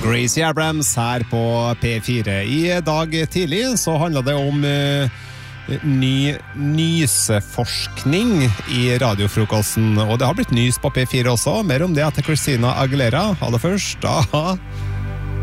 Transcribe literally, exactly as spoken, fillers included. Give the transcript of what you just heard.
Gracie Abrams her på P fire. I dag tidlig så handlet det om uh, ny nyseforskning i radiofrokosten, og det har blitt nys på P fire også. Mer om det etter Christina Aguilera. Aller først, da